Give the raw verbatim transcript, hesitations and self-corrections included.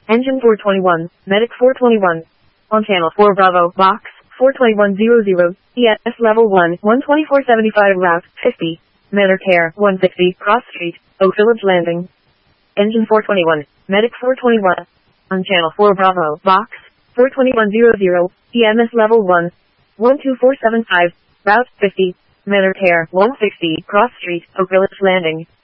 Engine four twenty-one, Medic four twenty-one. On channel four Bravo, box, four twenty-one hundred, E S level one, one twenty-four seventy-five route, fifty. Manor Care, one sixty, Cross Street, Oak Village Landing. Engine four twenty-one, Medic four twenty-one. On channel four Bravo, box, four twenty-one hundred, E M S level one, one two four seven five, route fifty. Manor Care, one sixty, Cross Street, Oak Village Landing.